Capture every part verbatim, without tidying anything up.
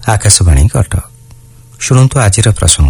आकाशवाणी कटक शुणु आज प्रसंग।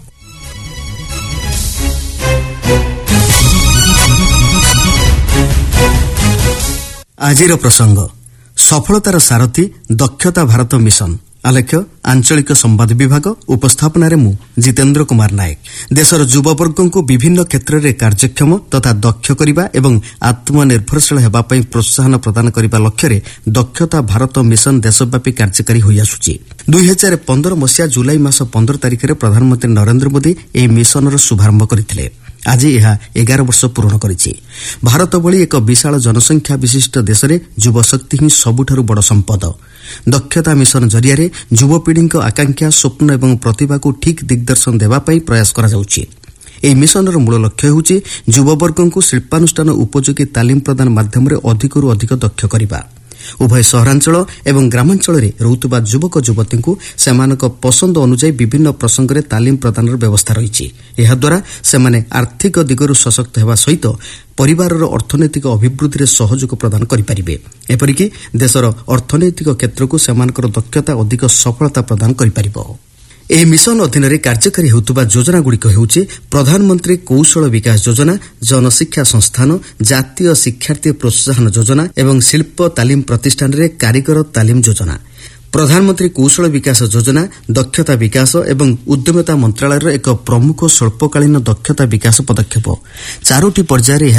आज प्रसंग सफलतार सारथी दक्षता भारत मिशन आलेख्य आंचलिक संवाद विभाग उपस्थापन मु जितेन्द्र कुमार नायक। देशर युववर्ग को विभिन्न क्षेत्र में कार्यक्षम तथा दक्ष करने एवं आत्मनिर्भरशील होगापी प्रोत्साहन प्रदान करने लक्ष्य दक्षता भारत मिशन देशव्यापी कार्यकारी हो आसुची। दुई हजार पंदर मसीहा जुलाई मास पंदर तारिख में प्रधानमंत्री नरेंद्र मोदी यह मिशनर शुभारंभ करते। आज यह एगार वर्ष पूर्ण करिछि। भारत भली एक विशाल जनसंख्या विशिष्ट देश में युवशक्ति ही सबुठारु बड़ संपद। दक्षता मिशन जरिया युवपीढ़ी आकांक्षा स्वप्न एवं प्रतिभा को ठीक दिग्दर्शन देवाई प्रयास करा जाउछि। ଏହି ମିଶନର ମୂଳ ଲକ୍ଷ୍ୟ ହେଉଛି ଯୁବବର୍ଗଙ୍କୁ ଶିଳ୍ପାନୁଷ୍ଠାନ ଉପଯୋଗୀ ତାଲିମ ପ୍ରଦାନ ମାଧ୍ୟମରେ ଅଧିକରୁ ଅଧିକ ଦକ୍ଷ କରିବା। ଉଭୟ ସହରାଞ୍ଚଳ ଏବଂ ଗ୍ରାମାଞ୍ଚଳରେ ରହୁଥିବା ଯୁବକ ଯୁବତୀଙ୍କୁ ସେମାନଙ୍କ ପସନ୍ଦ ଅନୁଯାୟୀ ବିଭିନ୍ନ ପ୍ରସଙ୍ଗରେ ତାଲିମ ପ୍ରଦାନର ବ୍ୟବସ୍ଥା ରହିଛି। ଏହାଦ୍ୱାରା ସେମାନେ ଆର୍ଥିକ ଦିଗରୁ ସଶକ୍ତ ହେବା ସହିତ ପରିବାରର ଅର୍ଥନୈତିକ ଅଭିବୃଦ୍ଧିରେ ସହଯୋଗ ପ୍ରଦାନ କରିପାରିବେ। ଏପରିକି ଦେଶର ଅର୍ଥନୈତିକ କ୍ଷେତ୍ରକୁ ସେମାନଙ୍କର ଦକ୍ଷତା ଅଧିକ ସଫଳତା ପ୍ରଦାନ କରିପାରିବ। ଏହି ମିଶନ ଅଧୀନରେ କାର୍ଯ୍ୟକାରୀ ହେଉଥିବା ଯୋଜନାଗୁଡ଼ିକ ହେଉଛି ପ୍ରଧାନମନ୍ତ୍ରୀ କୌଶଳ ବିକାଶ ଯୋଜନା, ଜନଶିକ୍ଷା ସଂସ୍ଥାନ, ଜାତୀୟ ଶିକ୍ଷାର୍ଥୀ ପ୍ରୋତ୍ସାହନ ଯୋଜନା ଏବଂ ଶିଳ୍ପ ତାଲିମ ପ୍ରତିଷ୍ଠାନରେ କାରିଗର ତାଲିମ ଯୋଜନା। ପ୍ରଧାନମନ୍ତ୍ରୀ କୌଶଳ ବିକାଶ ଯୋଜନା ଦକ୍ଷତା ବିକାଶ ଏବଂ ଉଦ୍ୟମିତା ମନ୍ତ୍ରଣାଳୟର ଏକ ପ୍ରମୁଖ ସ୍ୱଳ୍ପକାଳୀନ ଦକ୍ଷତା ବିକାଶ ପଦକ୍ଷେପ। ଚାରୋଟି ପର୍ଯ୍ୟାୟରେ